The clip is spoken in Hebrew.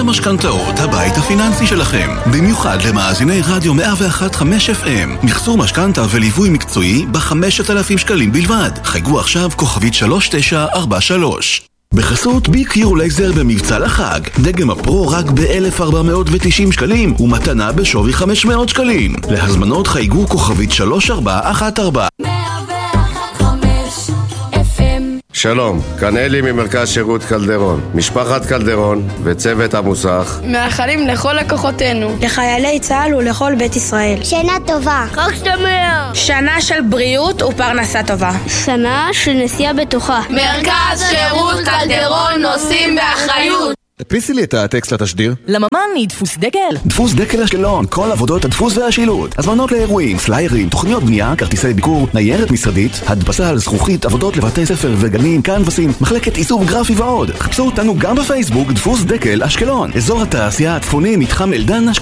משכנתאות, הבית הפיננסי שלכם. במיוחד למאזיני רדיו 101.5 FM. מחסור משכנתה וליווי מקצועי ב5,000 שקלים בלבד. חייגו עכשיו כוכבית 3943. בחסות BQ לייזר במבצע לחג. דגם הפרו רק ב-1,490 שקלים ומתנה בשווי 500 שקלים. להזמנות חייגו כוכבית 3414. שלום, כאן אלי ממרכז שירות קלדרון. משפחת קלדרון וצוות המוסך מאחלים לכל לקוחותינו, לחיילי צה"ל ולכל בית ישראל, שנה טובה, חג שמח, שנה של בריאות ופרנסה טובה, שנה של נסיעה בטוחה. מרכז שירות קלדרון, נוסעים באחריות. תדפיסי לי את הטקסט לתשדיר. לממן דפוס דקל. דפוס דקל אשקלון, כל עבודות הדפוס והשילוט. הזמנות לאירועים, פליירים, תוכניות בנייה, כרטיסי ביקור, ניירת משרדית, הדפסה על זכוכית, עבודות לבתי ספר וגנים, קנבסים, מחלקת עיצוב גרפי ועוד. חפשו אותנו גם בפייסבוק, דפוס דקל אשקלון. אזור התעשייה הצפוני, מתחם אלדן אשקלון.